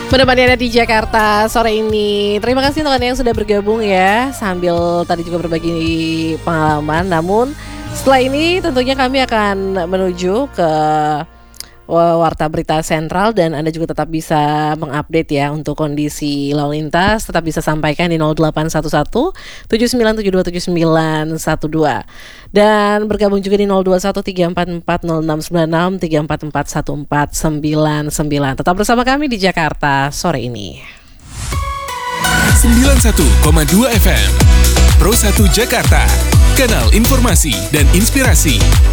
Menemani Anda di Jakarta sore ini. Terima kasih untuk Anda yang sudah bergabung ya, sambil tadi juga berbagi pengalaman. Namun setelah ini tentunya kami akan menuju ke Warta Berita Sentral, dan Anda juga tetap bisa mengupdate ya untuk kondisi lalu lintas. Tetap bisa sampaikan di 0811 7972 7912, dan bergabung juga di 021 344 0696 344 1499. Tetap bersama kami di Jakarta sore ini. 91,2 FM Pro 1 Jakarta, kanal informasi dan inspirasi.